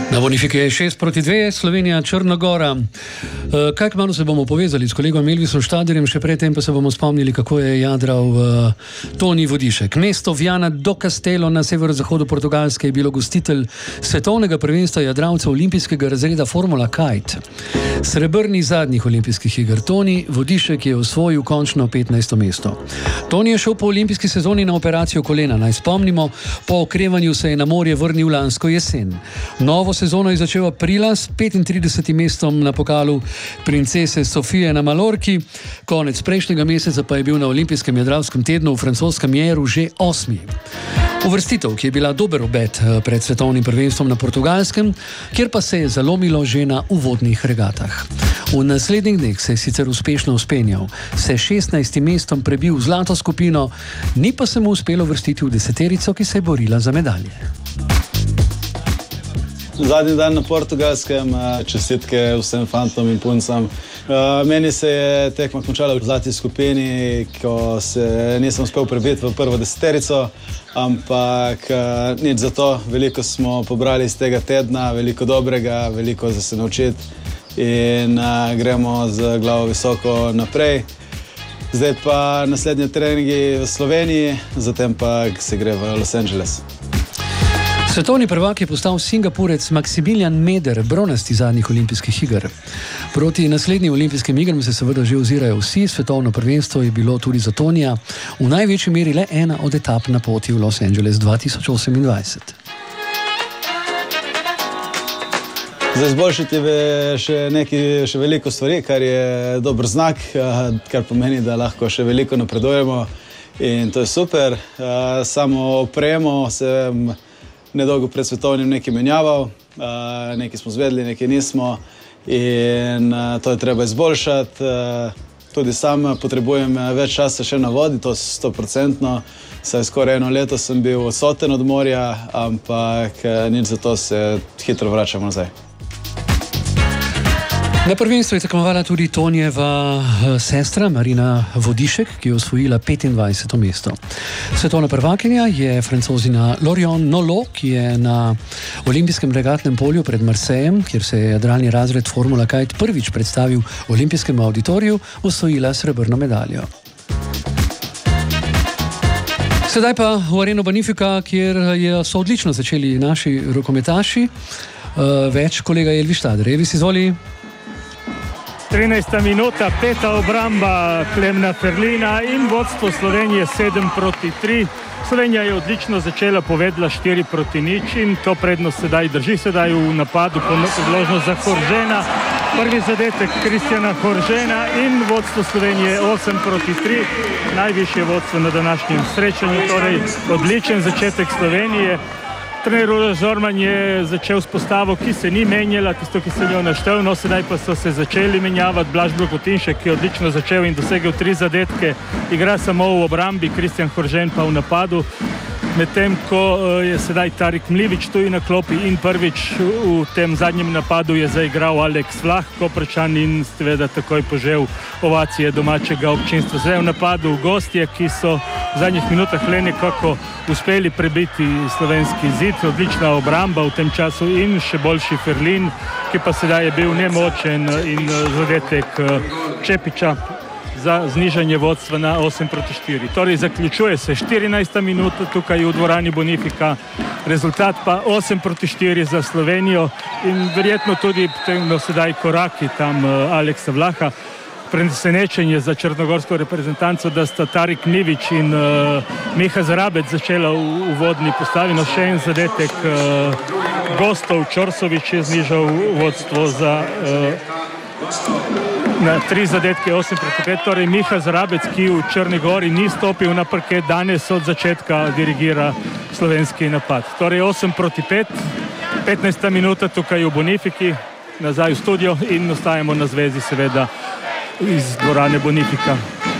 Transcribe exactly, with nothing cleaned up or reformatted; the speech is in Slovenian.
Na Bonifiki je šest proti dve, Slovenija, Črnogora. Kaj kmalu se bomo povezali s kolegom Elvisom Štaderjem, še predtem pa se bomo spomnili, kako je jadral uh, Toni Vodišek. Mesto Viana do Castelo na severozahodu Portugalske je bilo gostitelj svetovnega prvenstva jadralcev olimpijskega razreda Formula Kite. Srebrni zadnjih olimpijskih iger Toni Vodišek je osvojil končno petnajsto mesto. Toni je šel po olimpijski sezoni na operacijo kolena. Naj spomnimo, po okrevanju se je na morje vrnil lansko jesen. Novo sezono je začel aprila s petintridesetim mestom na pokalu princese Sofije na Malorki. Konec prejšnjega meseca pa je bil na olimpijskem jadralskem tednu v francoskem Jeru že osmi. Uvrstitev, ki je bila dober obet pred svetovnim prvenstvom na Portugalskem, kjer pa se je zalomilo že na uvodnih regatah. V naslednjih dneh se je sicer uspešno uspenjal, se šestnajstim mestom prebil v zlato skupino, ni pa se mu uspelo vrstiti v deseterico, ki se je borila za medalje. Zadnji dan na Portugalskem, čestitke vsem fantom in puncam. Meni se je tekma končala v zlati skupini, ko se nisem uspel prebiti v prvo deseterico, ampak nič za to. Veliko smo pobrali iz tega tedna, veliko dobrega, veliko za se naučiti in gremo z glavo visoko naprej. Zdaj pa naslednje treningi v Sloveniji, zatem pa se gre v Los Angeles. Svetovni prvak je postal Singapurec Maksimilijan Meder, bronasti zadnjih olimpijskih iger. Proti naslednjim olimpijskim igram se seveda že ozirajo vsi. Svetovno prvenstvo je bilo tudi za Tonija v največji meri le ena od etap na poti v Los Angeles dva tisoč osemindvajset. Za izboljšati je še, neki, še veliko stvari, kar je dober znak, kar pomeni, da lahko še veliko napredujemo in to je super. Samo opremo sem nedolgo pred svetovnim nekaj menjaval, nekaj smo zvedli, nekaj nismo in to je treba izboljšati. Tudi sam potrebujem več časa še na vodi, to sto procentno, saj skoraj eno leto sem bil odsoten od morja, ampak nič za to se hitro vračam nazaj. Na prvenstvu je tekmovala tudi Tonijeva sestra Marina Vodišek, ki je osvojila petindvajseto mesto. Svetovna prvakinja je Francozina Lorion Nolo, ki je na olimpijskem regatnem polju pred Marsejem, kjer se je jadralni razred Formula Kite prvič predstavil olimpijskemu auditoriju, osvojila srebrno medaljo. Sedaj pa v areno Bonifika, kjer so odlično začeli naši rokometaši. Več kolega Elvis Štader. Elvis, izvoli. trinajsta minuta, peta obramba Klemna Ferlina in vodstvo Slovenije sedem proti tri. Slovenija je odlično začela, povedla štiri proti nič in to prednost sedaj drži, sedaj v napadu podložno za Horžena. Prvi zadetek Kristjana Horžena in vodstvo Slovenije osem proti tri. Najvišje vodstvo na današnjem srečanju, torej odličen začetek Slovenije. Trener Uroš Zorman je začel s postavo, ki se ni menjala, tisto, ki se njo naštel, no sedaj pa so se začeli menjavati. Blaž Blagotinšek, ki je odlično začel in dosegel tri zadetke, igra samo v obrambi, Kristjan Horžen pa v napadu. Medtem ko je sedaj Tarik Mlivič tu na klopi in prvič v tem zadnjem napadu je zaigral Aleks Vlah, Koprčan, in seveda takoj požel ovacije domačega občinstva. Zdaj v napadu gostje, ki so v zadnjih minutah le nekako uspeli prebiti slovenski zid. Odlična obramba v tem času in še boljši Ferlin, ki pa sedaj je bil nemočen, in zadetek Čepiča za znižanje vodstva na osem proti štiri. Torej zaključuje se štirinajsta minuta tukaj v dvorani Bonifika, rezultat pa osem proti štiri za Slovenijo in verjetno tudi no, sedaj koraki tam uh, Aleksa Vlaha. Presenečenje za črnogorsko reprezentanco, da sta Tarik Mlivič in uh, Miha Zarabec začela v uvodni postavi. No, še en zadetek uh, gostov, Čorsovič je znižal vodstvo za uh, na tri zadetke, osem proti pet. Torej Miha Zarabec, ki v Črni Gori ni stopil na parket, danes od začetka dirigira slovenski napad. Torej osem proti pet, petnajsta minuta tukaj v Bonifiki, nazaj v studio in ostajamo na zvezi seveda iz dvorane Bonifika.